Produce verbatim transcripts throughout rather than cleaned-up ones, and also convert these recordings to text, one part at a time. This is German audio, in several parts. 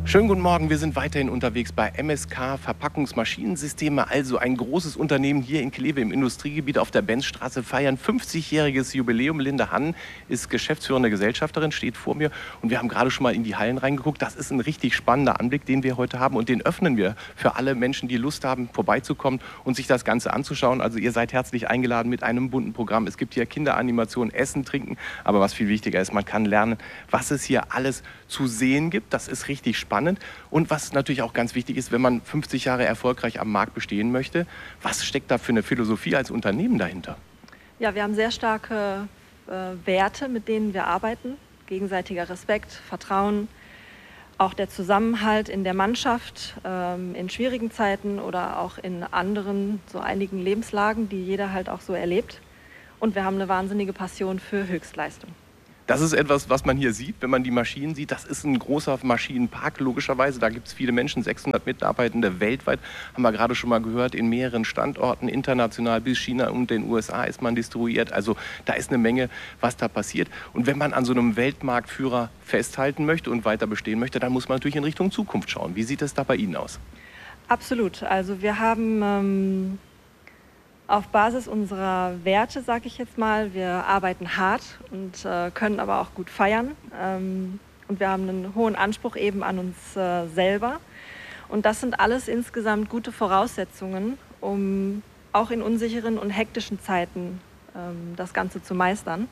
Schönen guten Morgen, wir sind weiterhin unterwegs bei M S K Verpackungsmaschinensysteme, also ein großes Unternehmen hier in Kleve im Industriegebiet auf der Benzstraße, feiern fünfzigjähriges Jubiläum. Linde Hann ist geschäftsführende Gesellschafterin, steht vor mir und wir haben gerade schon mal in die Hallen reingeguckt. Das ist ein richtig spannender Anblick, den wir heute haben und den öffnen wir für alle Menschen, die Lust haben, vorbeizukommen und sich das Ganze anzuschauen. Also ihr seid herzlich eingeladen mit einem bunten Programm. Es gibt hier Kinderanimation, Essen, Trinken, aber was viel wichtiger ist, man kann lernen, was es hier alles zu sehen gibt. Das ist richtig spannend. Und was natürlich auch ganz wichtig ist, wenn man fünfzig Jahre erfolgreich am Markt bestehen möchte, was steckt da für eine Philosophie als Unternehmen dahinter? Ja, wir haben sehr starke äh, Werte, mit denen wir arbeiten. Gegenseitiger Respekt, Vertrauen, auch der Zusammenhalt in der Mannschaft, ähm, in schwierigen Zeiten oder auch in anderen, so einigen Lebenslagen, die jeder halt auch so erlebt. Und wir haben eine wahnsinnige Passion für Höchstleistung. Das ist etwas, was man hier sieht, wenn man die Maschinen sieht. Das ist ein großer Maschinenpark, logischerweise. Da gibt es viele Menschen, sechshundert Mitarbeitende weltweit. Haben wir gerade schon mal gehört, in mehreren Standorten, international bis China und den U S A ist man distribuiert. Also da ist eine Menge, was da passiert. Und wenn man an so einem Weltmarktführer festhalten möchte und weiter bestehen möchte, dann muss man natürlich in Richtung Zukunft schauen. Wie sieht es da bei Ihnen aus? Absolut. Also wir haben ähm auf Basis unserer Werte, sage ich jetzt mal, wir arbeiten hart und äh, können aber auch gut feiern. Ähm, und wir haben einen hohen Anspruch eben an uns äh, selber. Und das sind alles insgesamt gute Voraussetzungen, um auch in unsicheren und hektischen Zeiten ähm, das Ganze zu meistern.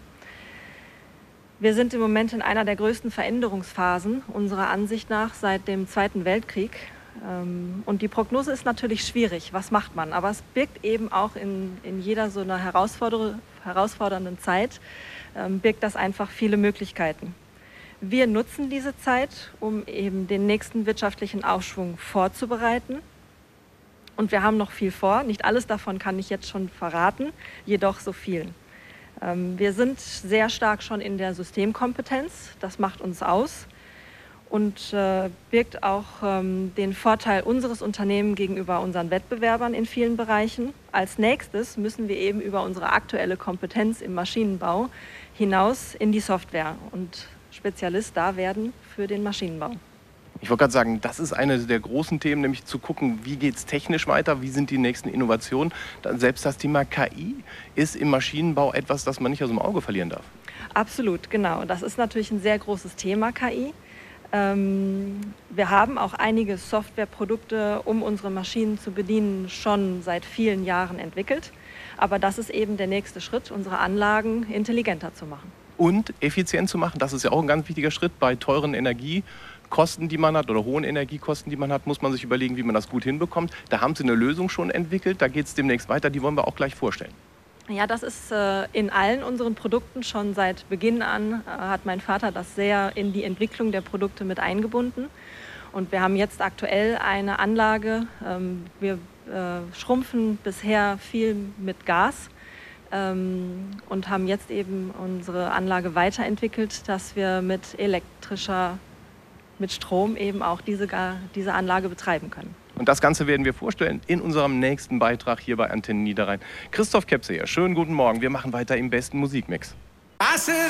Wir sind im Moment in einer der größten Veränderungsphasen unserer Ansicht nach seit dem Zweiten Weltkrieg. Und die Prognose ist natürlich schwierig, was macht man? Aber es birgt eben auch in, in jeder so einer herausforder herausfordernden Zeit, ähm, birgt das einfach viele Möglichkeiten. Wir nutzen diese Zeit, um eben den nächsten wirtschaftlichen Aufschwung vorzubereiten. Und wir haben noch viel vor. Nicht alles davon kann ich jetzt schon verraten, jedoch so viel. Ähm, wir sind sehr stark schon in der Systemkompetenz, das macht uns aus. Und äh, birgt auch ähm, den Vorteil unseres Unternehmens gegenüber unseren Wettbewerbern in vielen Bereichen. Als nächstes müssen wir eben über unsere aktuelle Kompetenz im Maschinenbau hinaus in die Software und Spezialist da werden für den Maschinenbau. Ich wollte gerade sagen, das ist eine der großen Themen, nämlich zu gucken, wie geht es technisch weiter, wie sind die nächsten Innovationen. Dann selbst das Thema K I ist im Maschinenbau etwas, das man nicht aus dem Auge verlieren darf. Absolut, genau. Das ist natürlich ein sehr großes Thema, K I. Wir haben auch einige Softwareprodukte, um unsere Maschinen zu bedienen, schon seit vielen Jahren entwickelt. Aber das ist eben der nächste Schritt, unsere Anlagen intelligenter zu machen. Und effizient zu machen, das ist ja auch ein ganz wichtiger Schritt. Bei teuren Energiekosten, die man hat, oder hohen Energiekosten, die man hat, muss man sich überlegen, wie man das gut hinbekommt. Da haben Sie eine Lösung schon entwickelt, da geht es demnächst weiter, die wollen wir auch gleich vorstellen. Ja, das ist äh, in allen unseren Produkten schon seit Beginn an, äh, hat mein Vater das sehr in die Entwicklung der Produkte mit eingebunden. Und wir haben jetzt aktuell eine Anlage, ähm, wir äh, schrumpfen bisher viel mit Gas ähm, und haben jetzt eben unsere Anlage weiterentwickelt, dass wir mit elektrischer, mit Strom eben auch diese, diese Anlage betreiben können. Und das Ganze werden wir vorstellen in unserem nächsten Beitrag hier bei Antenne Niederrhein. Christoph Kepse hier, schönen guten Morgen. Wir machen weiter im besten Musikmix.